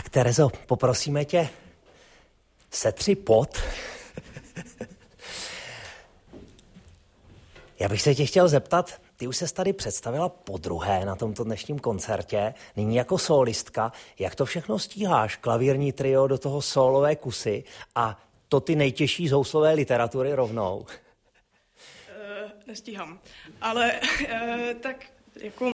Tak Terezo, poprosíme tě, setři pot. Já bych se tě chtěl zeptat, ty už ses tady představila podruhé na tomto dnešním koncertě, nyní jako sólistka. Jak to všechno stíháš? Klavírní trio, do toho sólové kusy a to ty nejtěžší z houslové literatury rovnou. Nestíhám, ale tak jako,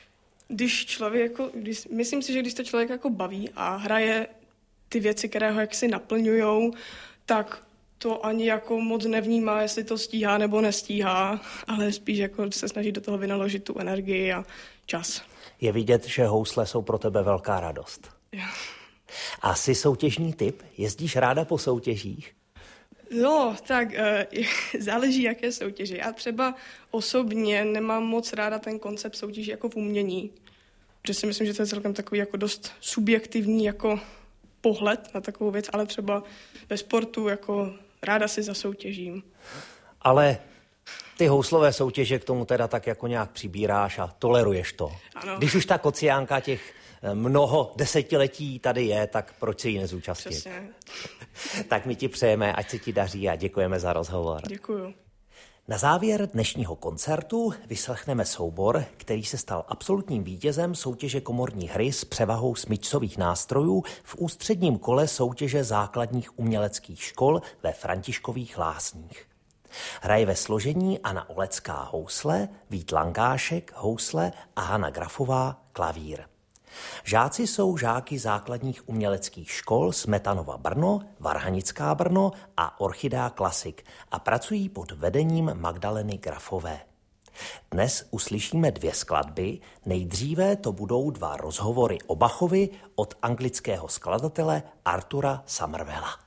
myslím si, že když to člověk jako baví a hraje ty věci, které ho jaksi naplňujou, tak to ani jako moc nevnímá, jestli to stíhá nebo nestíhá, ale spíš jako se snaží do toho vynaložit tu energii a čas. Je vidět, že housle jsou pro tebe velká radost. Jo. A jsi soutěžní typ? Jezdíš ráda po soutěžích? No, tak záleží, jaké soutěže. Já třeba osobně nemám moc ráda ten koncept soutěží jako v umění, protože si myslím, že to je celkem takový jako dost subjektivní jako pohled na takovou věc, ale třeba ve sportu jako ráda si zasoutěžím. Ale ty houslové soutěže k tomu teda tak jako nějak přibíráš a toleruješ to. Ano. Když už ta kociánka těch mnoho desetiletí tady je, tak proč se jí nezúčastnit? Přesně. Tak my ti přejeme, ať se ti daří a děkujeme za rozhovor. Děkuju. Na závěr dnešního koncertu vyslechneme soubor, který se stal absolutním vítězem soutěže komorní hry s převahou smyčcových nástrojů v ústředním kole soutěže základních uměleckých škol ve Františkových Lásních. Hraje ve složení Anna Olecká housle, Vít Langášek housle a Hana Grafová klavír. Žáci jsou žáky základních uměleckých škol Smetanova Brno, Varhanická Brno a Orchidea Klasik a pracují pod vedením Magdaleny Grafové. Dnes uslyšíme 2 skladby, nejdříve to budou 2 rozhovory o Bachovi od anglického skladatele Artura Somervella.